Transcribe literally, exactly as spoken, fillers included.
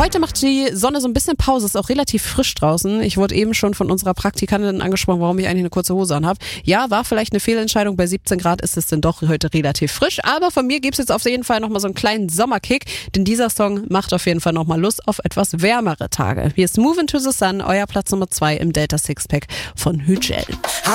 Heute macht die Sonne so ein bisschen Pause, ist auch relativ frisch draußen. Ich wurde eben schon von unserer Praktikantin angesprochen, warum ich eigentlich eine kurze Hose anhabe. Ja, war vielleicht eine Fehlentscheidung. Bei siebzehn Grad ist es denn doch heute relativ frisch. Aber von mir gibt's jetzt auf jeden Fall nochmal so einen kleinen Sommerkick, denn dieser Song macht auf jeden Fall nochmal Lust auf etwas wärmere Tage. Hier ist Move Into the Sun, euer Platz Nummer zwei im Delta Sixpack von Hügel.